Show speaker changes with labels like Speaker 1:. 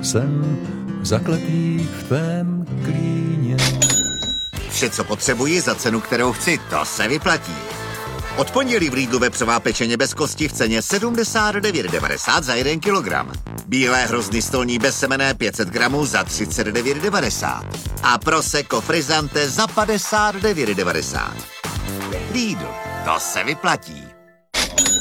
Speaker 1: jsem zakletý v tvém klíně.
Speaker 2: Vše, co potřebuji za cenu, kterou chci, to se vyplatí. Od pondělí v Lidlu vepřová pečeně bez kosti v ceně 79,90 za 1 kilogram. Bílé hrozny stolní bezsemenné 500 gramů za 39,90. A prosecco frizzante za 59,90. Lidl, to se vyplatí.